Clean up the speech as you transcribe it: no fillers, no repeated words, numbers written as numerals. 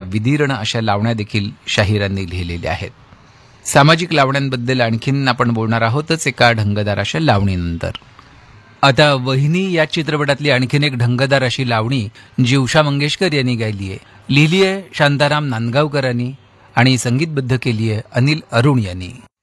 विदीर्ण अशा लावण्या देखील शाहिरांनी लिहिलेल्या आहेत. सामाजिक लावण्यांबद्दल आणखीन आपण बोलणार आहोतच एका ढंगदार अशा लावणीनंतर. आता वहिनी या चित्रपटातली आणखीन एक ढंगदार अशी लावणी जी उषा मंगेशकर यांनी गायली आहे, लिहिली आहे शांताराम नांदगावकरांनी आणि संगीतबद्ध केली आहे अनिल अरुण यांनी.